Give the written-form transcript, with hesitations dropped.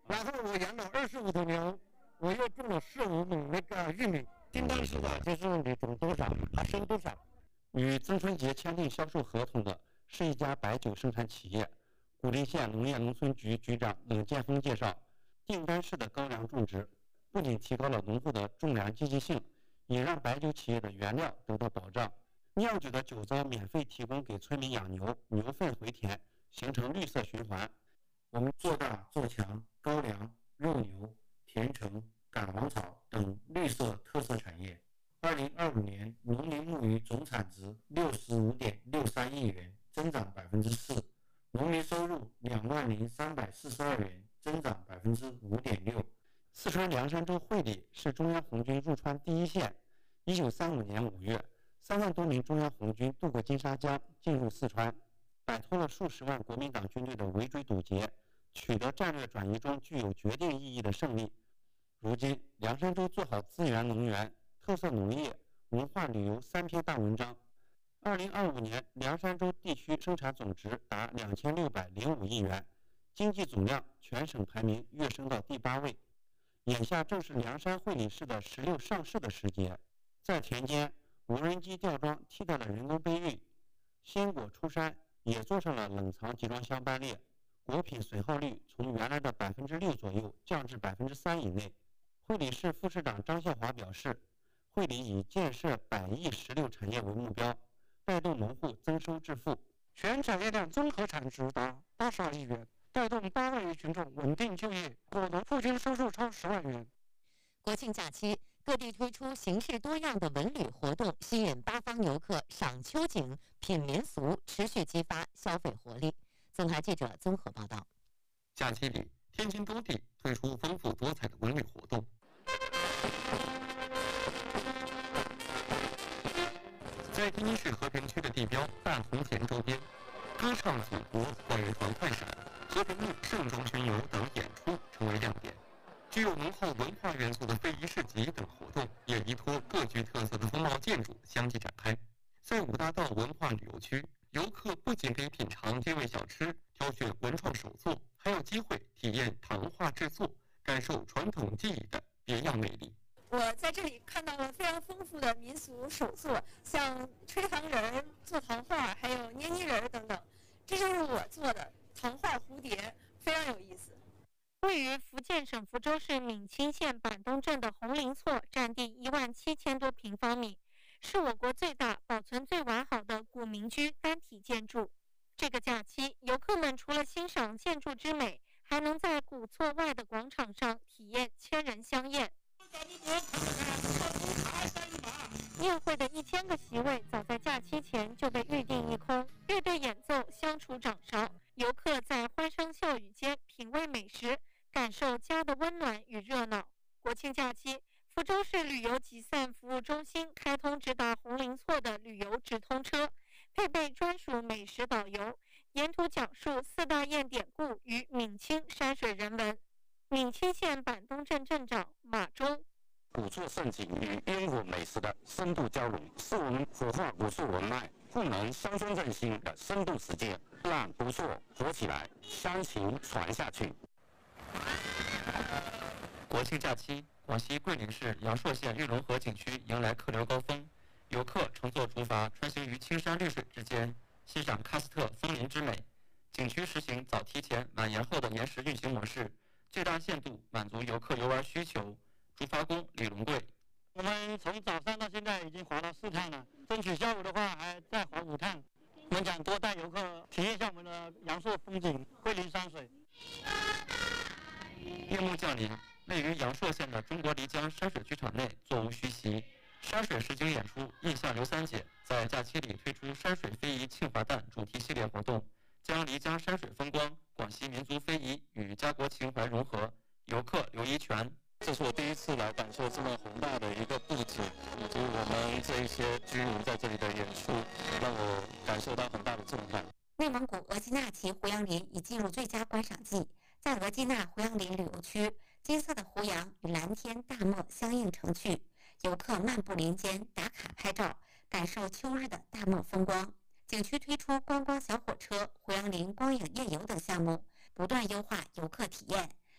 然后我养了25头牛，我又种了4、5亩那个玉米。订单是的，就是你种多少，它收多少。与曾春杰签订销售合同的是一家白酒生产企业。古蔺县农业农村局局长冷建峰介绍，订单式的高粱种植不仅提高了农户的种粮积极性，也让白酒企业的原料得到保障。酿酒的酒糟免费提供给村民养牛，牛粪回填，形成绿色循环。我们做大做强高粱、肉牛、甜橙、赶黄草等绿色特色产业。2025年农林牧渔总产值65.63亿元，增长4%，农民收入20342元，增长5.6%。四川凉山州会理是中央红军入川第一线。1935年5月，3万多名中央红军渡过金沙江，进入四川，摆脱了数十万国民党军队的围追堵截，取得战略转移中具有决定意义的胜利。如今，凉山州做好资源能源、特色农业、文化旅游3篇大文章。2025年，凉山州地区生产总值达2605亿元，经济总量全省排名跃升到第8位。眼下正是凉山会理市的石榴上市的时节，在田间，无人机吊装替代了人工搬运，鲜果出山也做上了冷藏集装箱班列，果品损耗率从原来的6%左右降至3%以内。会理市副市长张孝华表示，会理以建设100亿石榴产业为目标，带动农户增收致富，全产业链综合产值达82亿元，带动8万余群众稳定就业，果农户均收入超10万元。 国庆假期，各地推出形式多样的文旅活动，吸引八方游客赏秋景、品民俗，持续激发消费活力。纵台记者综合报道。 假期里，天津多地推出丰富多彩的文旅活动。在天津市和平区的地标大同田周边，歌唱祖国、管乐团快闪、和平路盛装巡游等演出成为亮点。具有浓厚文化元素的非遗市集等活动也依托各具特色的风貌建筑相继展开。在五大道文化旅游区，游客不仅可以品尝街味小吃、挑选文创手作，还有机会体验糖画制作，感受传统技艺的别样魅力。 我在这里看到了非常丰富的民俗手作，像吹糖人、做糖画，还有捏泥人等等。这就是我做的糖画蝴蝶，非常有意思。 位于福建省福州市闽清县板东镇的红林厝，占地17000多平方米，是我国最大、保存最完好的古民居单体建筑。这个假期，游客们除了欣赏建筑之美，还能在古厝外的广场上体验千人香宴。宴会的1000个席位早在假期前就被预定一空，乐队演奏，相处掌勺，游客在欢声笑语间品味美食，感受家的温暖与热闹。国庆假期，福州市旅游集散服务中心开通直达红林厝的旅游直通车，配备专属美食导游，沿途讲述4大堰典故与闽清山水人文。闽清县板东镇镇长马忠： 古厝盛景与烟火美食的深度交融，是我们火化古厝文脉、互能乡村振兴的深度实践，让古厝活起来，乡情传下去。 国庆假期，广西桂林市阳朔县玉龙河景区迎来客流高峰，游客乘坐竹筏穿行于青山绿水之间，欣赏喀斯特枫林之美。景区实行早提前晚延后的延时运行模式，最大限度满足游客游玩需求。竹筏工李龙贵： 我们从早上到现在已经划了4趟了，争取下午的话还再划5趟。我们想多带游客体验一下我们的阳朔风景、桂林山水。 夜幕降临，位于阳朔县的中国漓江山水剧场内座无虚席，山水实景演出印象刘三姐在假期里推出山水非遗庆华诞主题系列活动，将漓江山水风光、广西民族非遗与家国情怀融合。游客刘一全： 这是我第一次来感受这么宏大的一个布景，以及我们这一些居民在这里的演出，让我感受到很大的震撼。 内蒙古额济纳旗胡杨林已进入最佳观赏季，在额济纳胡杨林旅游区，金色的胡杨与蓝天大漠相映成趣，游客漫步林间打卡拍照，感受秋日的大漠风光。景区推出观光小火车、胡杨林光影夜游等项目，不断优化游客体验。